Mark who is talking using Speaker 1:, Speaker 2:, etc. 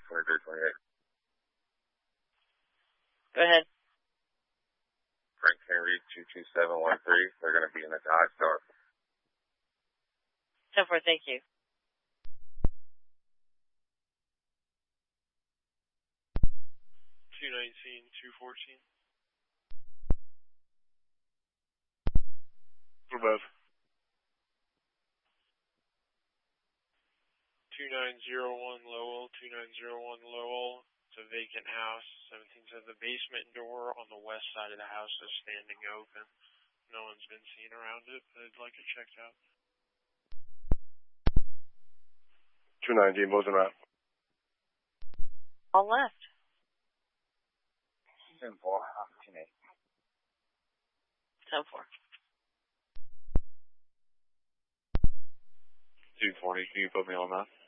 Speaker 1: 2328.
Speaker 2: Go ahead.
Speaker 1: Frank Henry, 22713. They're going to be in the Dodge Star.
Speaker 2: 10-4, thank you.
Speaker 3: 219-214. Above. 2901 Lowell, 2901 Lowell. It's a vacant house. 17 says the basement door on the west side of the house is standing open. No one's been seen around it, but I'd like it checked out.
Speaker 4: 290, Mosen Route.
Speaker 2: All left.
Speaker 1: 10-4, 10-8.
Speaker 2: 10-4.
Speaker 3: 240, can you put me on that?